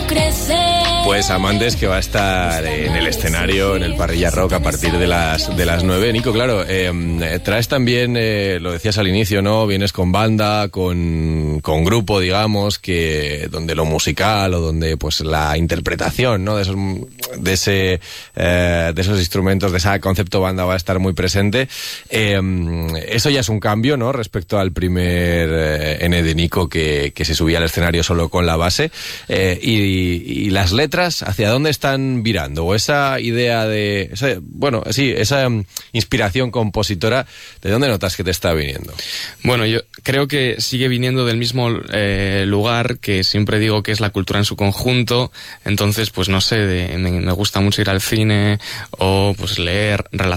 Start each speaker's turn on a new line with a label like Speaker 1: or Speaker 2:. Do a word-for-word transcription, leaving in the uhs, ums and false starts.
Speaker 1: Pues Amantes, que va a estar en el escenario, en el Parrilla Rock, a partir de las de las nueve. Nico, claro, eh, traes también, eh, lo decías al inicio, ¿no? Vienes con banda, con, con grupo, digamos, que donde lo musical o donde pues la interpretación, ¿no? De esos, de ese, eh, de esos instrumentos, de ese concepto banda va a estar muy presente. Eh, eso ya es un cambio, ¿no? Respecto al primer eh, N de Nico que, que se subía al escenario solo con la base. Eh, y, y las letras, ¿hacia dónde están virando? O esa idea de... Esa, bueno, sí, esa um, inspiración compositora, ¿de dónde notas que te está viniendo?
Speaker 2: Bueno, yo creo que sigue viniendo del mismo eh, lugar, que siempre digo que es la cultura en su conjunto. Entonces, pues no sé, de, me, me gusta mucho ir al cine o pues leer, relacionarme